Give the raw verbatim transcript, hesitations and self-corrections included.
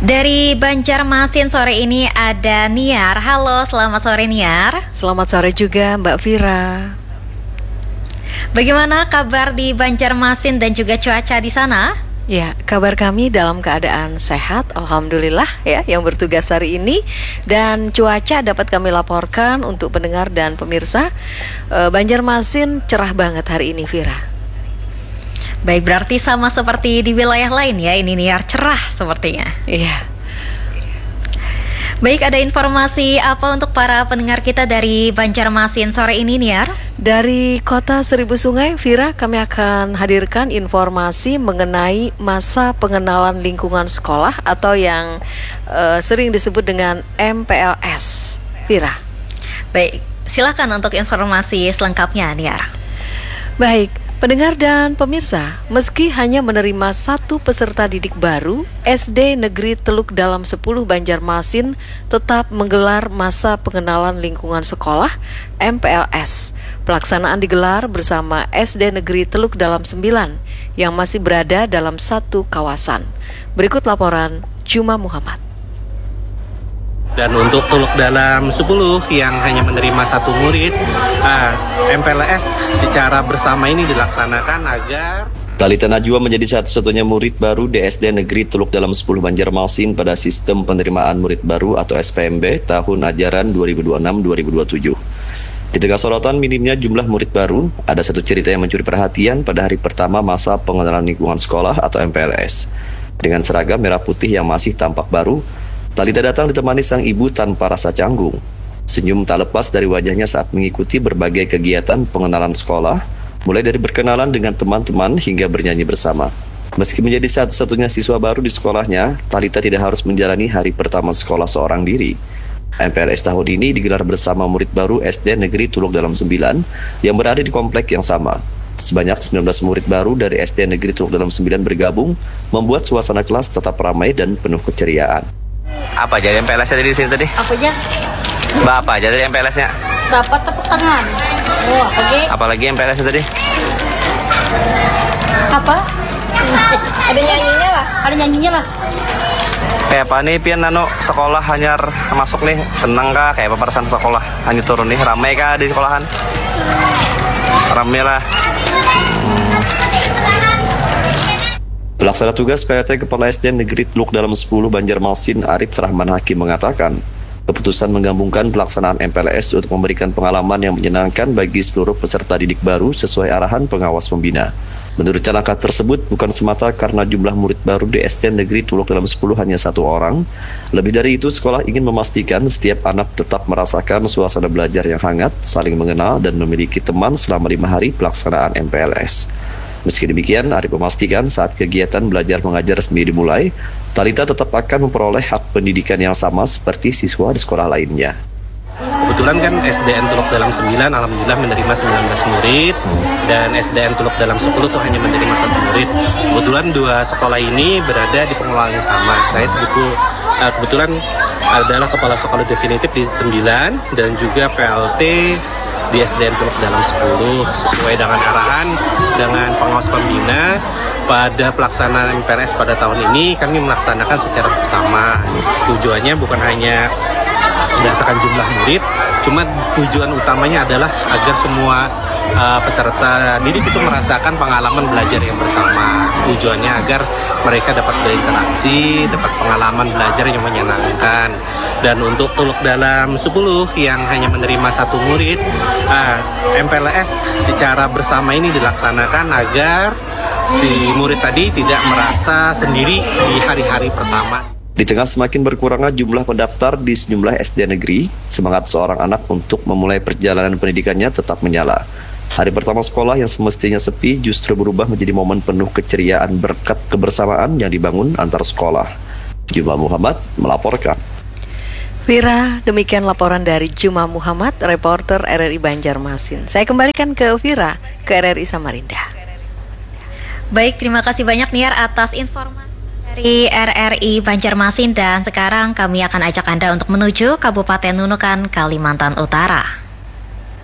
Dari Banjarmasin sore ini ada Niar. Halo, selamat sore Niar. Selamat sore juga Mbak Vira. Bagaimana kabar di Banjarmasin dan juga cuaca di sana? Ya, kabar kami dalam keadaan sehat, alhamdulillah ya, yang bertugas hari ini. Dan cuaca dapat kami laporkan untuk pendengar dan pemirsa, e, Banjarmasin cerah banget hari ini, Vira. Baik, berarti sama seperti di wilayah lain ya, ini Niar, cerah sepertinya. Iya. Baik, ada informasi apa untuk para pendengar kita dari Banjarmasin sore ini, Niar? Dari Kota Seribu Sungai, Vira, kami akan hadirkan informasi mengenai masa pengenalan lingkungan sekolah atau yang uh, sering disebut dengan M P L S. Vira. Baik, silakan untuk informasi selengkapnya, Niar. Baik. Pendengar dan pemirsa, meski hanya menerima satu peserta didik baru, S D Negeri Teluk Dalam sepuluh Banjarmasin tetap menggelar masa pengenalan lingkungan sekolah M P L S. Pelaksanaan digelar bersama S D Negeri Teluk Dalam sembilan yang masih berada dalam satu kawasan. Berikut laporan Juma Muhammad. Dan untuk Teluk Dalam sepuluh yang hanya menerima satu murid, uh, M P L S secara bersama ini dilaksanakan agar Talita Najwa menjadi satu-satunya murid baru di S D Negeri Teluk Dalam sepuluh Banjarmasin pada sistem penerimaan murid baru atau S P M B tahun ajaran dua ribu dua puluh enam dua ribu dua puluh tujuh. Di tengah sorotan minimnya jumlah murid baru, ada satu cerita yang mencuri perhatian pada hari pertama masa pengenalan lingkungan sekolah atau M P L S. Dengan seragam merah putih yang masih tampak baru, Talita datang ditemani sang ibu tanpa rasa canggung. Senyum tak lepas dari wajahnya saat mengikuti berbagai kegiatan pengenalan sekolah, mulai dari berkenalan dengan teman-teman hingga bernyanyi bersama. Meski menjadi satu-satunya siswa baru di sekolahnya, Talita tidak harus menjalani hari pertama sekolah seorang diri. M P L S tahun ini digelar bersama murid baru S D Negeri Teluk Dalam sembilan yang berada di komplek yang sama. Sebanyak sembilan belas murid baru dari S D Negeri Teluk Dalam sembilan bergabung, membuat suasana kelas tetap ramai dan penuh keceriaan. Apa aja M P L S-nya di sini tadi? Apa aja? Mbak, apa aja tadi M P L S-nya? Dapat tepuk tangan. Oh, apa lagi? Apalagi M P L S-nya tadi? Apa? Ada nyanyinya lah. Ada nyanyinya lah. Kayak apa nih, Pian Nano, sekolah hanyar masuk nih, seneng kah? Kayak peperasan sekolah hanya turun nih, ramai kah di sekolahan? Ramai lah. Hmm. Pelaksana tugas P L T Kepala S D Negeri Teluk Dalam sepuluh Banjarmasin Arif Rahman Hakim mengatakan, keputusan menggabungkan pelaksanaan M P L S untuk memberikan pengalaman yang menyenangkan bagi seluruh peserta didik baru sesuai arahan pengawas pembina. Menurutnya langkah tersebut bukan semata karena jumlah murid baru di S D Negeri Teluk Dalam sepuluh hanya satu orang. Lebih dari itu, sekolah ingin memastikan setiap anak tetap merasakan suasana belajar yang hangat, saling mengenal, dan memiliki teman selama lima hari pelaksanaan M P L S. Meski demikian, Arif memastikan saat kegiatan belajar mengajar resmi dimulai, Talita tetap akan memperoleh hak pendidikan yang sama seperti siswa di sekolah lainnya. Kebetulan kan S D N Teluk Dalam sembilan alhamdulillah menerima sembilan belas murid, dan S D N Teluk Dalam sepuluh tuh hanya menerima satu murid. Kebetulan dua sekolah ini berada di pengelolaan yang sama. Saya sebutu, uh, kebetulan adalah kepala sekolah definitif di sembilan dan juga P L T di S D N Teluk Dalam sepuluh. Sesuai dengan arahan dengan pengawas pembina pada pelaksanaan M P L S pada tahun ini, kami melaksanakan secara bersama. Tujuannya bukan hanya berdasarkan jumlah murid, cuma tujuan utamanya adalah agar semua uh, peserta didik itu merasakan pengalaman belajar yang bersama. Tujuannya agar mereka dapat berinteraksi, dapat pengalaman belajar yang menyenangkan. Dan untuk Teluk Dalam sepuluh yang hanya menerima satu murid, uh, M P L S secara bersama ini dilaksanakan agar si murid tadi tidak merasa sendiri di hari-hari pertama. Di tengah semakin berkurangnya jumlah pendaftar di sejumlah S D negeri, semangat seorang anak untuk memulai perjalanan pendidikannya tetap menyala. Hari pertama sekolah yang semestinya sepi justru berubah menjadi momen penuh keceriaan berkat kebersamaan yang dibangun antar sekolah. Juma Muhammad melaporkan. Vira, demikian laporan dari Juma Muhammad, reporter R R I Banjarmasin. Saya kembalikan ke Vira, ke R R I Samarinda. Baik, terima kasih banyak Niar atas informasi dari R R I Banjarmasin, dan sekarang kami akan ajak Anda untuk menuju Kabupaten Nunukan, Kalimantan Utara.